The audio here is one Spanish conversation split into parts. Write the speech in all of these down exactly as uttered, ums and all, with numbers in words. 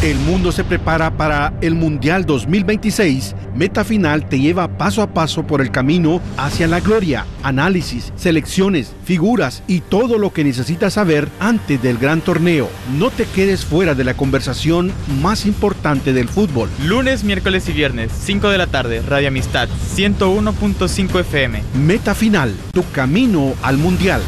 el mundo se prepara para el Mundial dos mil veintiséis, Meta Final te lleva paso a paso por el camino hacia la gloria, análisis, selecciones, figuras y todo lo que necesitas saber antes del gran torneo. No te quedes fuera de la conversación más importante del fútbol. Lunes, miércoles y viernes, cinco de la tarde, Radio Amistad, ciento uno punto cinco F M. Meta Final, tu camino al Mundial.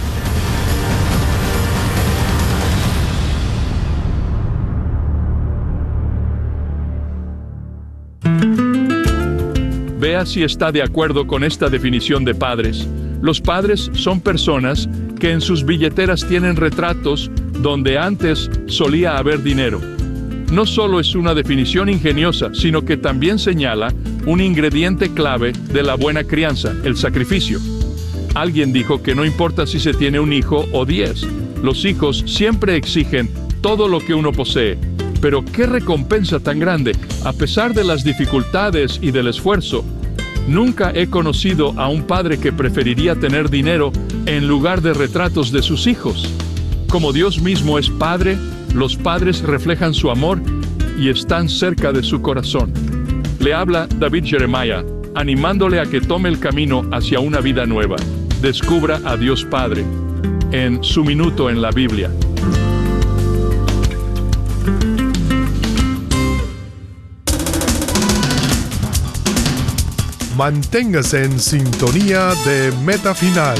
Vea si está de acuerdo con esta definición de padres. Los padres son personas que en sus billeteras tienen retratos donde antes solía haber dinero. No solo es una definición ingeniosa, sino que también señala un ingrediente clave de la buena crianza, el sacrificio. Alguien dijo que no importa si se tiene un hijo o diez, los hijos siempre exigen todo lo que uno posee. Pero qué recompensa tan grande, a pesar de las dificultades y del esfuerzo. Nunca he conocido a un padre que preferiría tener dinero en lugar de retratos de sus hijos. Como Dios mismo es padre, los padres reflejan su amor y están cerca de su corazón. Le habla David Jeremiah, animándole a que tome el camino hacia una vida nueva. Descubra a Dios Padre en Su Minuto en la Biblia. Manténgase en sintonía de Meta Final.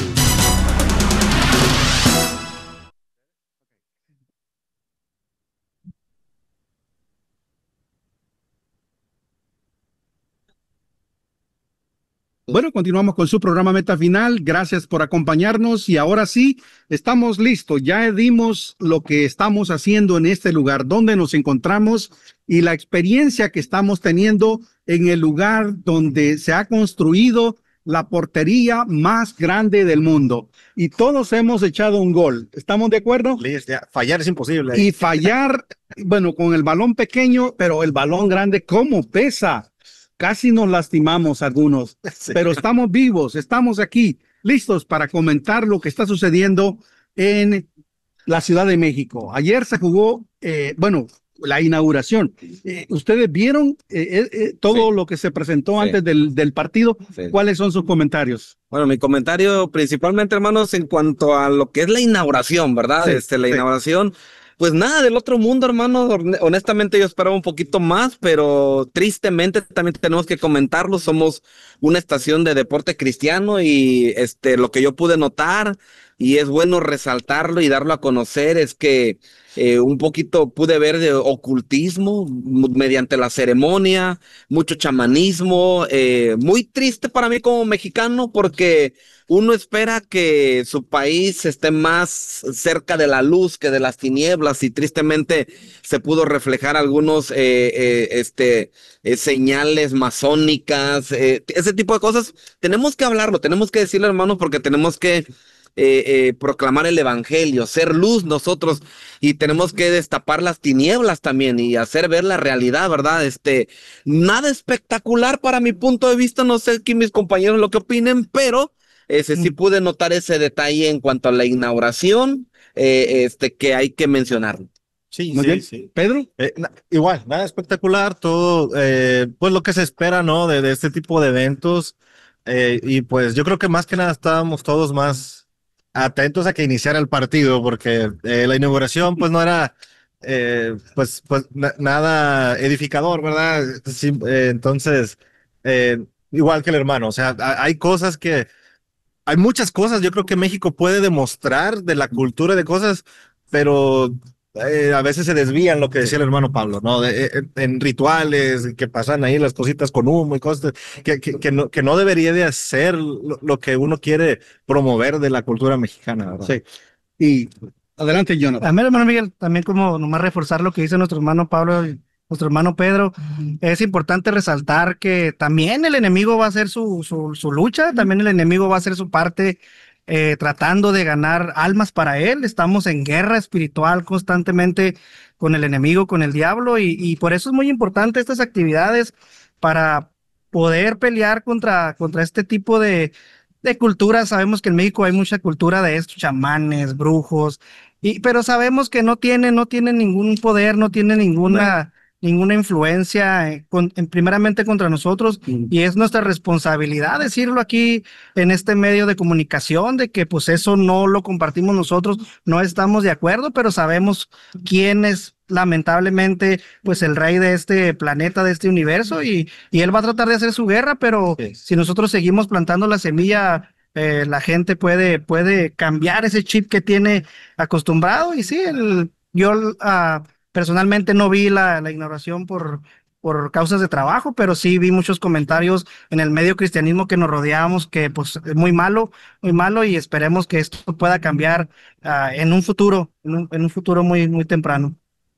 Bueno, continuamos con su programa Meta Final. Gracias por acompañarnos y ahora sí, estamos listos. Ya dimos lo que estamos haciendo en este lugar, donde nos encontramos y la experiencia que estamos teniendo en el lugar donde se ha construido la portería más grande del mundo. Y todos hemos echado un gol. ¿Estamos de acuerdo? Fallar es imposible. Y fallar, bueno, con el balón pequeño, pero el balón grande, ¿cómo pesa? Casi nos lastimamos algunos, sí. Pero estamos vivos, estamos aquí, listos para comentar lo que está sucediendo en la Ciudad de México. Ayer se jugó, eh, bueno, la inauguración. Eh, ¿Ustedes vieron eh, eh, todo sí. lo que se presentó sí. antes del, del partido? Sí. ¿Cuáles son sus comentarios? Bueno, mi comentario principalmente, hermanos, en cuanto a lo que es la inauguración, ¿verdad? Sí, este, la sí. inauguración. Pues nada del otro mundo, hermano. Honestamente yo esperaba un poquito más, pero tristemente también tenemos que comentarlo. Somos una estación de deporte cristiano y este lo que yo pude notar, y es bueno resaltarlo y darlo a conocer, es que eh, un poquito pude ver de ocultismo mediante la ceremonia, mucho chamanismo, eh, muy triste para mí como mexicano, porque uno espera que su país esté más cerca de la luz que de las tinieblas, y tristemente se pudo reflejar algunos eh, eh, este, eh, señales masónicas, eh, ese tipo de cosas. Tenemos que hablarlo, tenemos que decirlo, hermanos, porque tenemos que eh, eh, proclamar el evangelio, ser luz nosotros, y tenemos que destapar las tinieblas también y hacer ver la realidad, ¿verdad? Este, nada espectacular para mi punto de vista, no sé aquí mis compañeros lo que opinen, pero Ese, sí pude notar ese detalle en cuanto a la inauguración, eh, este, que hay que mencionarlo. Sí, Muy sí, bien. sí. ¿Pedro? Eh, na, igual, nada espectacular, todo, eh, pues lo que se espera, ¿no? De, de este tipo de eventos. Eh, y pues yo creo que más que nada estábamos todos más atentos a que iniciara el partido, porque eh, la inauguración, pues no era, eh, pues, pues na, nada edificador, ¿verdad? Sí, eh, entonces, eh, igual que el hermano, o sea, hay cosas que. Hay muchas cosas, yo creo que México puede demostrar de la cultura de cosas, pero eh, a veces se desvían, lo que decía el hermano Pablo, ¿no? De, eh, en rituales que pasan ahí las cositas con humo y cosas que, que, que, no, que no debería de hacer lo, lo que uno quiere promover de la cultura mexicana, ¿verdad? Sí. Y adelante, Jonathan. A mí, hermano Miguel, también como nomás reforzar lo que dice nuestro hermano Pablo, nuestro hermano Pedro, uh-huh. Es importante resaltar que también el enemigo va a hacer su, su, su lucha, también el enemigo va a hacer su parte eh, tratando de ganar almas para él. Estamos en guerra espiritual constantemente con el enemigo, con el diablo, y, y por eso es muy importante estas actividades para poder pelear contra, contra este tipo de, de culturas. Sabemos que en México hay mucha cultura de estos chamanes, brujos, y, pero sabemos que no tienen, no tienen ningún poder, no tienen ninguna... ninguna influencia eh, con, en, primeramente contra nosotros, mm. y es nuestra responsabilidad decirlo aquí en este medio de comunicación, de que pues eso no lo compartimos nosotros, no estamos de acuerdo, pero sabemos quién es lamentablemente pues el rey de este planeta, de este universo, y, y él va a tratar de hacer su guerra, pero sí. si nosotros seguimos plantando la semilla, eh, la gente puede, puede cambiar ese chip que tiene acostumbrado. Y sí, el, yo uh, personalmente no vi la, la inauguración por, por causas de trabajo, pero sí vi muchos comentarios en el medio cristianismo que nos rodeamos, que pues es muy malo, muy malo, y esperemos que esto pueda cambiar uh, en un futuro, en un, en un futuro muy, muy temprano.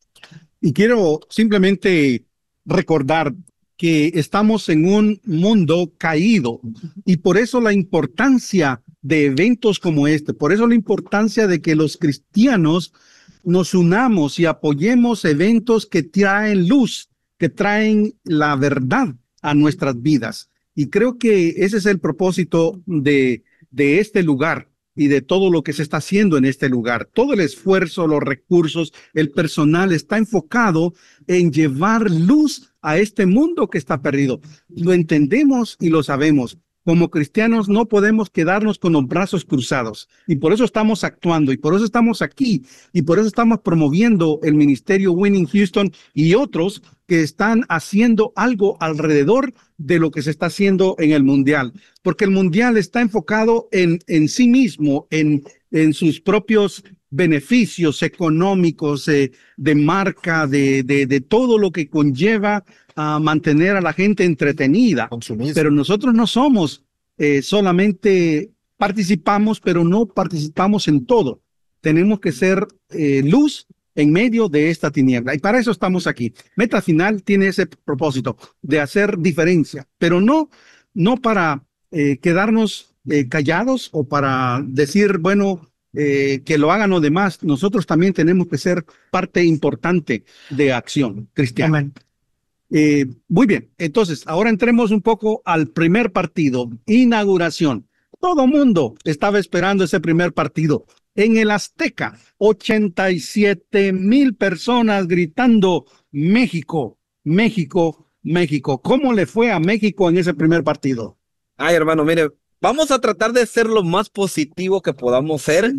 Y quiero simplemente recordar que estamos en un mundo caído, y por eso la importancia de eventos como este, por eso la importancia de que los cristianos nos unamos y apoyemos eventos que traen luz, que traen la verdad a nuestras vidas. Y creo que ese es el propósito de, de este lugar y de todo lo que se está haciendo en este lugar. Todo el esfuerzo, los recursos, el personal está enfocado en llevar luz a este mundo que está perdido. Lo entendemos y lo sabemos. Como cristianos no podemos quedarnos con los brazos cruzados, y por eso estamos actuando, y por eso estamos aquí, y por eso estamos promoviendo el ministerio Winning Houston y otros que están haciendo algo alrededor de lo que se está haciendo en el mundial, porque el mundial está enfocado en, en sí mismo, en, en sus propios beneficios económicos, eh, de marca, de, de, de todo lo que conlleva a mantener a la gente entretenida. Consumismo. Pero nosotros no somos eh, solamente participamos, pero no participamos en todo. Tenemos que ser eh, luz en medio de esta tiniebla, y para eso estamos aquí. Meta Final tiene ese propósito de hacer diferencia, pero no, no para eh, quedarnos eh, callados o para decir, bueno, eh, que lo hagan los demás. Nosotros también tenemos que ser parte importante de acción cristiana. Amén. Eh, muy bien, entonces ahora entremos un poco al primer partido, inauguración. Todo mundo estaba esperando ese primer partido en el Azteca, ochenta y siete mil personas gritando México, México, México. ¿Cómo le fue a México en ese primer partido? Ay, hermano, mire, vamos a tratar de ser lo más positivo que podamos ser,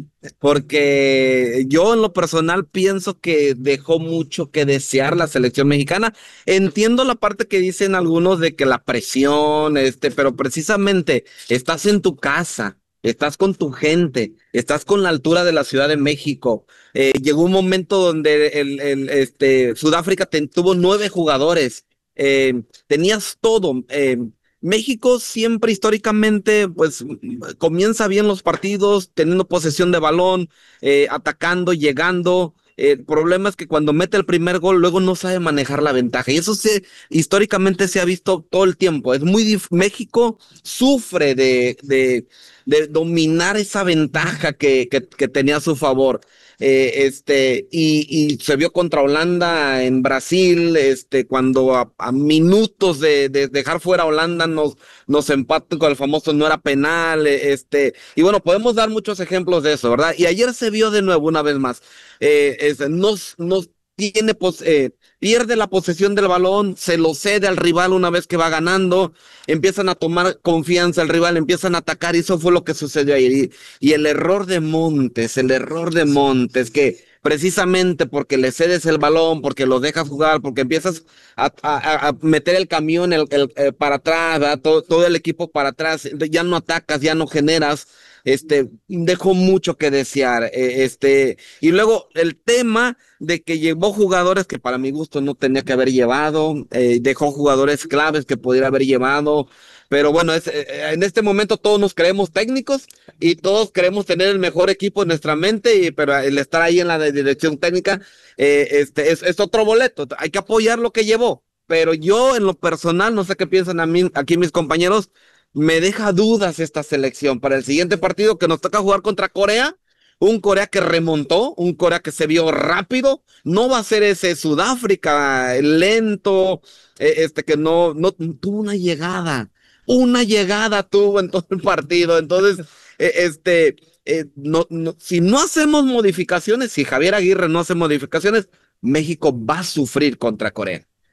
porque yo en lo personal pienso que dejó mucho que desear la selección mexicana. Entiendo la parte que dicen algunos de que la presión, este, pero precisamente estás en tu casa, estás con tu gente, estás con la altura de la Ciudad de México. Eh, llegó un momento donde el, el, este, Sudáfrica te, tuvo nueve jugadores, eh, tenías todo. Eh, México siempre históricamente pues comienza bien los partidos, teniendo posesión de balón, eh, atacando, llegando. Eh, el problema es que cuando mete el primer gol, luego no sabe manejar la ventaja. Y eso se, históricamente se ha visto todo el tiempo. Es muy dif- México sufre de, de, de dominar esa ventaja que, que, que tenía a su favor. Eh, este, y, y se vio contra Holanda en Brasil, este, cuando a, a minutos de, de dejar fuera a Holanda nos, nos empatan con el famoso no era penal, este, y bueno, podemos dar muchos ejemplos de eso, ¿verdad? Y ayer se vio de nuevo una vez más, eh, es, nos, nos tiene, pos, eh, pierde la posesión del balón, se lo cede al rival una vez que va ganando, empiezan a tomar confianza el rival, empiezan a atacar, y eso fue lo que sucedió ayer. Y, y el error de Montes, el error de Montes, que precisamente porque le cedes el balón, porque lo dejas jugar, porque empiezas a, a, a meter el camión el, el, el, para atrás, ¿verdad? Todo, todo el equipo para atrás, ya no atacas, ya no generas, este, dejó mucho que desear, eh, este, y luego el tema de que llevó jugadores que para mi gusto no tenía que haber llevado, eh, dejó jugadores claves que pudiera haber llevado, pero bueno, es, eh, en este momento todos nos creemos técnicos y todos queremos tener el mejor equipo en nuestra mente, y, pero el estar ahí en la dirección técnica, eh, este, es, es otro boleto, hay que apoyar lo que llevó, pero yo en lo personal, no sé qué piensan a mí, aquí mis compañeros, me deja dudas esta selección para el siguiente partido que nos toca jugar contra Corea, un Corea que remontó, un Corea que se vio rápido, no va a ser ese Sudáfrica lento, eh, este que no, no tuvo una llegada, una llegada tuvo en todo el partido, entonces, eh, este, eh, no, no, si no hacemos modificaciones, si Javier Aguirre no hace modificaciones, México va a sufrir contra Corea.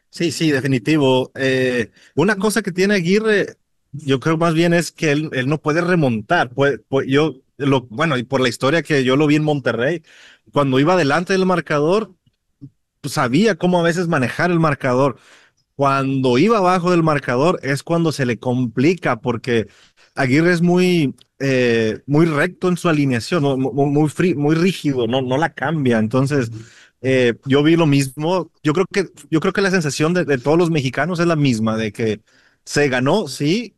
Sí, sí, definitivo. Eh, una cosa que tiene Aguirre, yo creo más bien es que él, él no puede remontar. Puede, puede- yo, lo, bueno, y por la historia que yo lo vi en Monterrey, cuando iba delante del marcador, pues, sabía cómo a veces manejar el marcador. Cuando iba abajo del marcador es cuando se le complica, porque Aguirre es muy, eh, muy recto en su alineación, ¿no? Mu- muy, frí- muy rígido, no, no la cambia. Entonces, eh, yo vi lo mismo. Yo creo que, yo creo que la sensación de, de todos los mexicanos es la misma, de que se ganó, sí,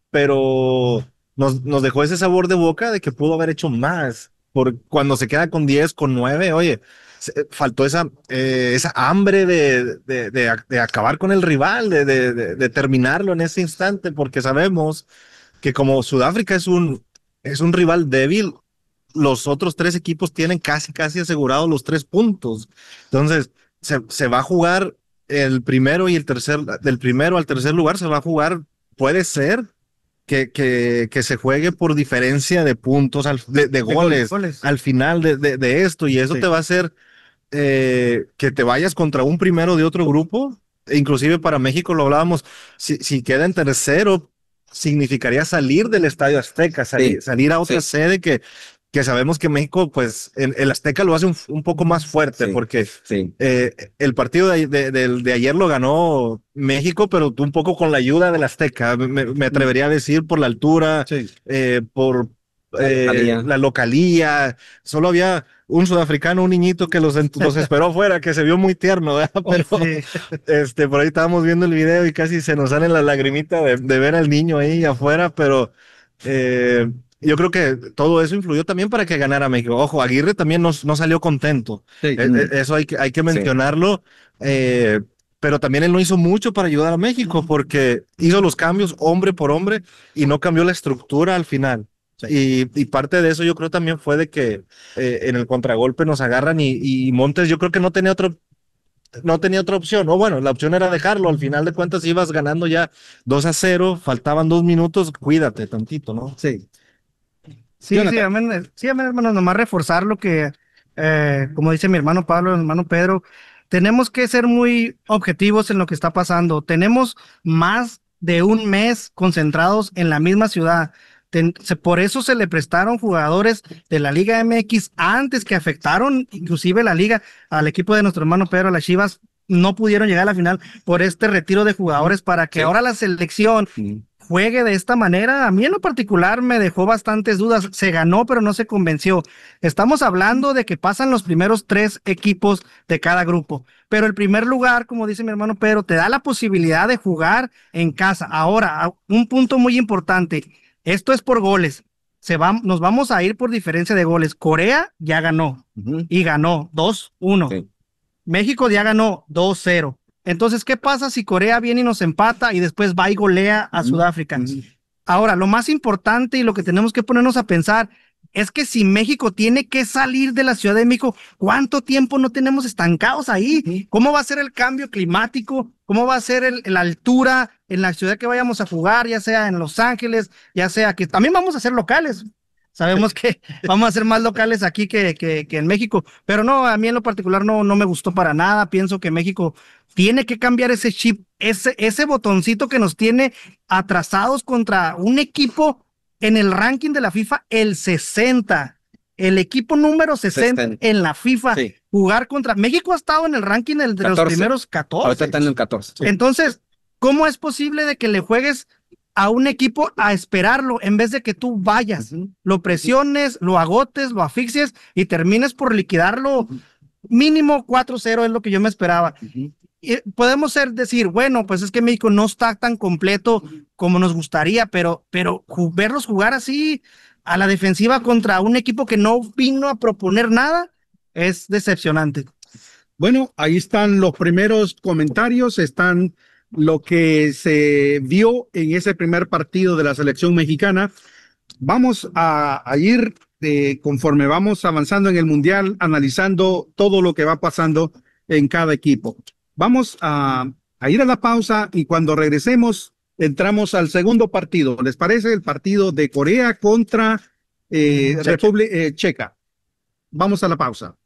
pero nos, nos dejó ese sabor de boca de que pudo haber hecho más. Por cuando se queda con diez, con nueve, oye, se- faltó esa, eh, esa hambre de, de, de, ac- de acabar con el rival, de, de, de- de terminarlo en ese instante, porque sabemos que como Sudáfrica es un, es un rival débil, los otros tres equipos tienen casi, casi asegurados los tres puntos. Entonces, se, se va a jugar el primero y el tercer, del primero al tercer lugar se va a jugar, puede ser que, que, que se juegue por diferencia de puntos, al- de, de goles, goles. al final de, de, de esto, y eso Sí. te va a hacer eh, que te vayas contra un primero de otro grupo. E inclusive para México lo hablábamos, si, si queda en tercero, significaría salir del Estadio Azteca, salir, Sí, salir a otra sí, sede que, que sabemos que México, pues el, el Azteca lo hace un, un poco más fuerte, sí, porque sí. eh, el partido de, de, de, de ayer lo ganó México, pero un poco con la ayuda del Azteca, me, me atrevería a decir por la altura, Sí. eh, por La eh, localía. la localía, solo había un sudafricano, un niñito que los, los esperó afuera, que se vio muy tierno, ¿verdad? Pero Sí. este, por ahí estábamos viendo el video y casi se nos salen las lagrimitas de, de ver al niño ahí afuera, pero eh, yo creo que todo eso influyó también para que ganara México. Ojo, Aguirre también no, no salió contento. Sí. Eh, eh, eso hay que, hay que mencionarlo. eh, pero también él no hizo mucho para ayudar a México porque hizo los cambios hombre por hombre y no cambió la estructura al final. Y, y parte de eso yo creo también fue de que eh, en el contragolpe nos agarran y, y Montes yo creo que no tenía otro, no tenía otra opción. O bueno, la opción era dejarlo. Al final de cuentas ibas ganando ya dos a cero, faltaban dos minutos, cuídate tantito, ¿no? Sí. Sí, Jonathan. sí, amén, sí, amén, hermano, nomás reforzar lo que, eh, como dice mi hermano Pablo, mi hermano Pedro, tenemos que ser muy objetivos en lo que está pasando. Tenemos más de un mes concentrados en la misma ciudad. Ten- se- por eso se le prestaron jugadores de la Liga M X antes que afectaron inclusive la liga al equipo de nuestro hermano Pedro, las Chivas no pudieron llegar a la final por este retiro de jugadores para que Sí. ahora la selección juegue de esta manera. A mí en lo particular me dejó bastantes dudas. Se ganó, pero no se convenció. Estamos hablando de que pasan los primeros tres equipos de cada grupo, pero el primer lugar, como dice mi hermano Pedro, te da la posibilidad de jugar en casa. Ahora, un punto muy importante, esto es por goles. Se va, nos vamos a ir por diferencia de goles. Corea ya ganó Ujú. y ganó dos uno. Sí. México ya ganó dos cero. Entonces, ¿qué pasa si Corea viene y nos empata y después va y golea a Sudáfrica? Ahora, lo más importante y lo que tenemos que ponernos a pensar es que si México tiene que salir de la Ciudad de México, ¿cuánto tiempo no tenemos estancados ahí? ¿Cómo va a ser el cambio climático? ¿Cómo va a ser el- la altura en la ciudad que vayamos a jugar, ya sea en Los Ángeles, ya sea que también vamos a ser locales? Sabemos que vamos a ser más locales aquí que, que, que en México, pero no, a mí en lo particular no, no me gustó para nada. Pienso que México tiene que cambiar ese chip, ese, ese botoncito que nos tiene atrasados contra un equipo en el ranking de la FIFA, el sesenta, el equipo número sesenta sesenta. en la FIFA. Sí. Jugar contra México ha estado en el ranking del- de los catorce. primeros catorce. Ahorita están en el catorce. Entonces, ¿cómo es posible de que le juegues a un equipo a esperarlo en vez de que tú vayas, lo presiones, lo agotes, lo asfixies y termines por liquidarlo? Mínimo cuatro cero es lo que yo me esperaba. Y podemos ser, decir, bueno, pues es que México no está tan completo como nos gustaría, pero, pero ju- verlos jugar así a la defensiva contra un equipo que no vino a proponer nada es decepcionante. Bueno, ahí están los primeros comentarios, están lo que se vio en ese primer partido de la selección mexicana. Vamos a, a ir eh, conforme vamos avanzando en el Mundial, analizando todo lo que va pasando en cada equipo. Vamos a, a ir a la pausa y cuando regresemos entramos al segundo partido. ¿Les parece? El partido de Corea contra eh, Checa. República eh, Checa. Vamos a la pausa.